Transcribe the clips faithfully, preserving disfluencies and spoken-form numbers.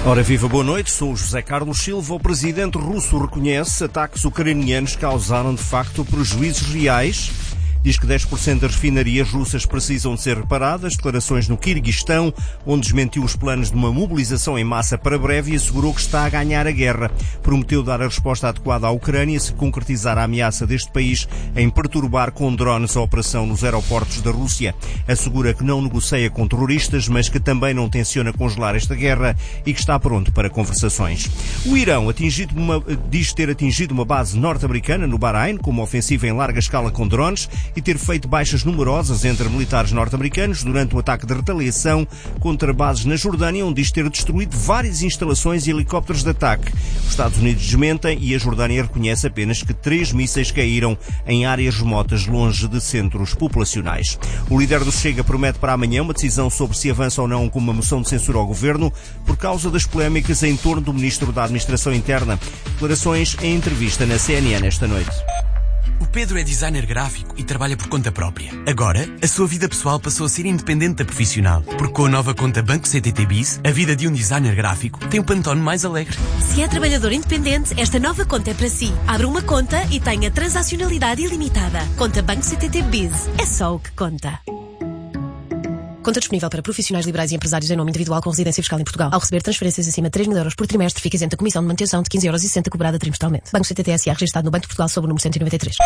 Ora viva, boa noite, sou José Carlos Silva. O presidente russo reconhece ataques ucranianos causaram de facto prejuízos reais. Diz que dez por cento das refinarias russas precisam de ser reparadas. Declarações no Quirguistão, onde desmentiu os planos de uma mobilização em massa para breve e assegurou que está a ganhar a guerra. Prometeu dar a resposta adequada à Ucrânia se concretizar a ameaça deste país em perturbar com drones a operação nos aeroportos da Rússia. Assegura que não negocia com terroristas, mas que também não tenciona congelar esta guerra e que está pronto para conversações. O Irão atingido uma, diz ter atingido uma base norte-americana no Bahrein, com uma ofensiva em larga escala com drones, e ter feito baixas numerosas entre militares norte-americanos durante um ataque de retaliação contra bases na Jordânia, onde diz ter destruído várias instalações e helicópteros de ataque. Os Estados Unidos desmentem e a Jordânia reconhece apenas que três mísseis caíram em áreas remotas longe de centros populacionais. O líder do Chega promete para amanhã uma decisão sobre se avança ou não com uma moção de censura ao governo por causa das polémicas em torno do ministro da Administração Interna. Declarações em entrevista na C N N esta noite. O Pedro é designer gráfico e trabalha por conta própria. Agora, a sua vida pessoal passou a ser independente da profissional, porque com a nova conta Banco C T T Biz, a vida de um designer gráfico tem um Pantone mais alegre. Se é trabalhador independente, esta nova conta é para si. Abra uma conta e tenha transacionalidade ilimitada. Conta Banco C T T Biz. É só o que conta. Conta disponível para profissionais liberais e empresários em nome individual com residência fiscal em Portugal. Ao receber transferências acima de três mil euros por trimestre, fica isento da comissão de manutenção de quinze euros e sessenta cobrada trimestralmente. Banco C T T S A, registrado no Banco de Portugal sob o número cento e noventa e três.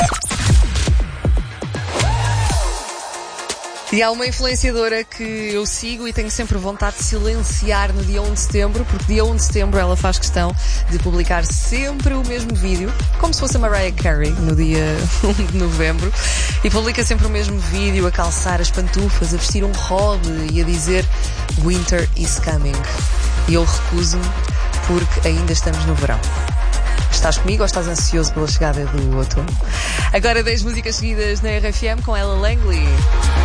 E há uma influenciadora que eu sigo e tenho sempre vontade de silenciar no dia um de setembro, porque dia um de setembro ela faz questão de publicar sempre o mesmo vídeo, como se fosse a Mariah Carey no dia um de novembro, e publica sempre o mesmo vídeo a calçar as pantufas, a vestir um hobby e a dizer "Winter is coming". E eu recuso-me porque ainda estamos no verão. Estás comigo ou estás ansioso pela chegada do outono? Agora dez músicas seguidas na R F M com Ella Langley.